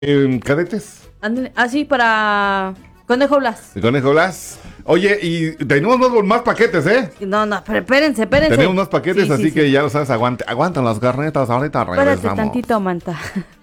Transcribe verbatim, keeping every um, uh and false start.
Eh, cadetes. Ándale. Ah, sí, para Conejo Blas. El Conejo Blas. Oye, y tenemos más, más paquetes, ¿eh? No, no, pero espérense, espérense. Tenemos más paquetes, Sí, así sí, que sí. ya lo sabes, aguante, aguantan las garnetas, ahorita Espérate regresamos. tantito, Manta.